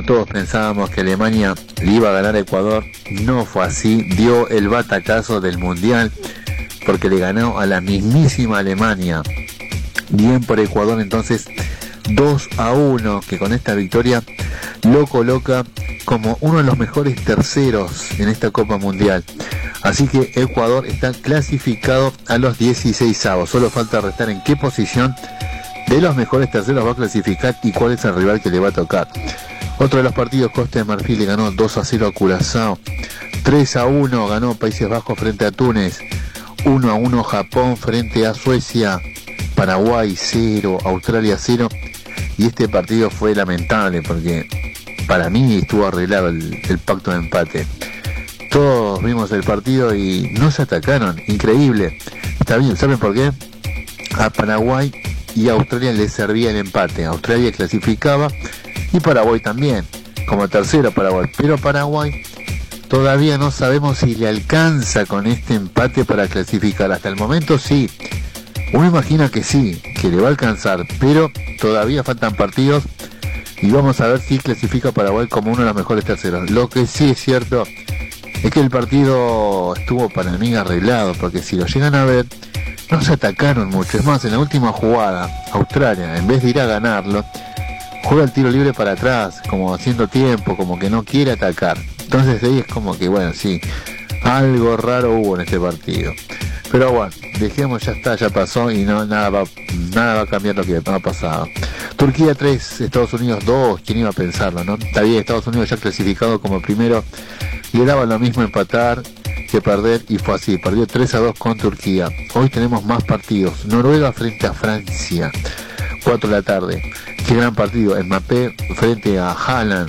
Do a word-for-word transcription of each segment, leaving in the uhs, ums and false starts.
todos pensábamos que Alemania le iba a ganar a Ecuador, no fue así, dio el batacazo del Mundial, porque le ganó a la mismísima Alemania. Bien por Ecuador, entonces dos a uno, que con esta victoria lo coloca como uno de los mejores terceros en esta Copa Mundial. Así que Ecuador está clasificado a los dieciseisavos. Solo falta restar en qué posición de los mejores terceros va a clasificar y cuál es el rival que le va a tocar. Otro de los partidos, Costa de Marfil le ganó dos a cero a Curazao, tres a uno ganó Países Bajos frente a Túnez, uno a uno Japón frente a Suecia, Paraguay cero, Australia cero, y este partido fue lamentable porque para mí estuvo arreglado el, el pacto de empate. Todos vimos el partido y no se atacaron, increíble. Está bien, ¿saben por qué? A Paraguay y a Australia les servía el empate. Australia clasificaba y Paraguay también, como tercero Paraguay. Pero Paraguay todavía no sabemos si le alcanza con este empate para clasificar. Hasta el momento sí, uno imagina que sí, que le va a alcanzar, pero todavía faltan partidos y vamos a ver si clasifica Paraguay como uno de los mejores terceros. Lo que sí es cierto es que el partido estuvo para mí arreglado, porque si lo llegan a ver, no se atacaron mucho. Es más, en la última jugada, Australia, en vez de ir a ganarlo, juega el tiro libre para atrás, como haciendo tiempo, como que no quiere atacar. Entonces ahí es como que, bueno, sí, algo raro hubo en este partido. Pero bueno, dejemos, ya está, ya pasó y no nada va, nada va a cambiar lo que ha pasado. Turquía tres, Estados Unidos dos, ¿quién iba a pensarlo, no? Está bien, Estados Unidos ya clasificado como primero, le daba lo mismo empatar que perder y fue así, perdió tres a dos con Turquía. Hoy tenemos más partidos, Noruega frente a Francia, cuatro de la tarde, qué gran partido, Mbappé frente a Haaland,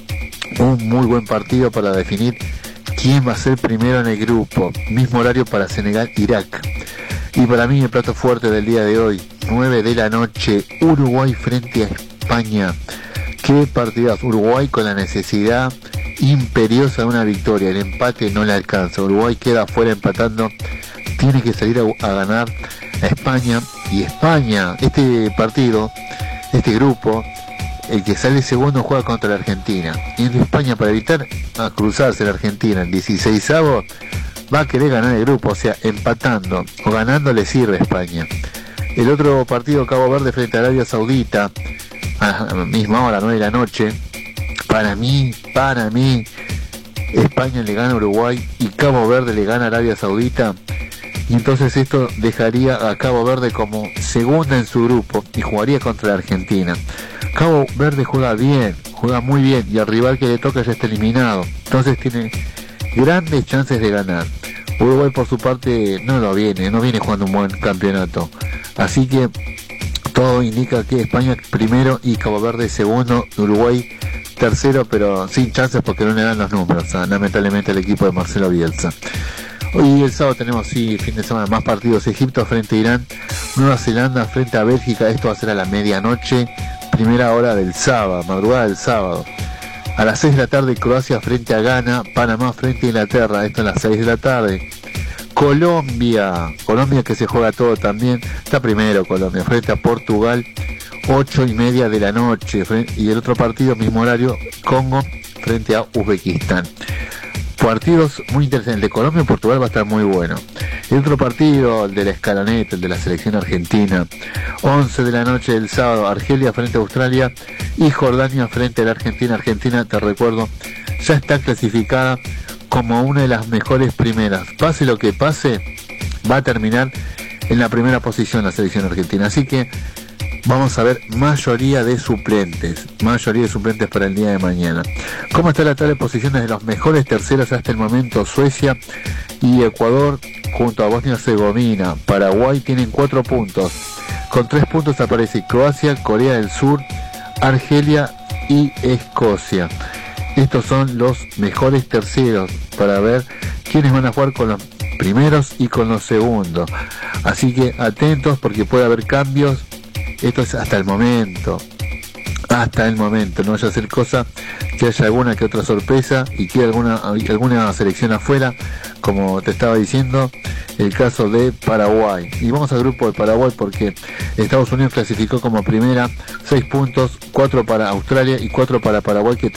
un muy buen partido para definir quién va a ser primero en el grupo, mismo horario para Senegal-Irak. Y para mí el plato fuerte del día de hoy, nueve de la noche, Uruguay frente a España. Qué partidas, Uruguay con la necesidad imperiosa de una victoria, el empate no le alcanza, Uruguay queda fuera empatando, tiene que salir a, a ganar a España, y España, este partido, este grupo, el que sale segundo juega contra la Argentina, y en España, para evitar a cruzarse la Argentina en dieciseisavo, va a querer ganar el grupo, o sea, empatando o ganando le sirve a España. El otro partido, Cabo Verde frente a Arabia Saudita, a la misma hora, nueve de la noche, para mí, para mí, España le gana a Uruguay y Cabo Verde le gana a Arabia Saudita, y entonces esto dejaría a Cabo Verde como segunda en su grupo y jugaría contra la Argentina. Cabo Verde juega bien, juega muy bien, y al rival que le toca ya está eliminado, entonces tiene grandes chances de ganar. Uruguay por su parte no lo viene, no viene jugando un buen campeonato, así que todo indica que España primero y Cabo Verde segundo, Uruguay tercero, pero sin chances porque no le dan los números, ¿eh? Lamentablemente el equipo de Marcelo Bielsa. Hoy el sábado tenemos, sí, fin de semana, más partidos. Egipto frente a Irán, Nueva Zelanda frente a Bélgica, esto va a ser a la medianoche, primera hora del sábado, madrugada del sábado. A las seis de la tarde, Croacia frente a Ghana, Panamá frente a Inglaterra, esto a las seis de la tarde. Colombia, Colombia que se juega todo también, está primero Colombia, frente a Portugal, ocho y media de la noche, y el otro partido, mismo horario, Congo frente a Uzbekistán. Partidos muy interesantes, el de Colombia y Portugal va a estar muy bueno. El otro partido, el de la escaloneta, el de la selección argentina, once de la noche del sábado, Argelia frente a Australia y Jordania frente a la Argentina. Argentina, te recuerdo, ya está clasificada como una de las mejores primeras. Pase lo que pase, va a terminar en la primera posición la selección argentina. Así que vamos a ver mayoría de suplentes, mayoría de suplentes para el día de mañana. ¿Cómo está la tabla de posiciones de los mejores terceros hasta el momento? Suecia y Ecuador junto a Bosnia y Herzegovina. Paraguay tienen cuatro puntos. Con tres puntos aparece Croacia, Corea del Sur, Argelia y Escocia. Estos son los mejores terceros para ver quiénes van a jugar con los primeros y con los segundos. Así que atentos porque puede haber cambios. Esto es hasta el momento, hasta el momento, no vaya a ser cosa que haya alguna que otra sorpresa y que alguna alguna selección afuera, como te estaba diciendo, el caso de Paraguay. Y vamos al grupo de Paraguay porque Estados Unidos clasificó como primera, seis puntos, cuatro para Australia y cuatro para Paraguay, que